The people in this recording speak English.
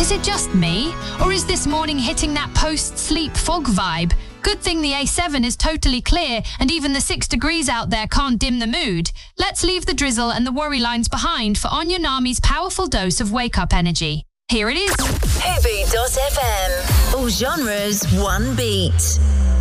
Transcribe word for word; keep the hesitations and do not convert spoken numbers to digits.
Is it just me? Or is this morning hitting that post-sleep fog vibe? Good thing the A seven is totally clear and even the six degrees out there can't dim the mood. Let's leave the drizzle and the worry lines behind for Anya Nami's powerful dose of wake-up energy. Here it is. Hoovy dot f m. All genres, one beat.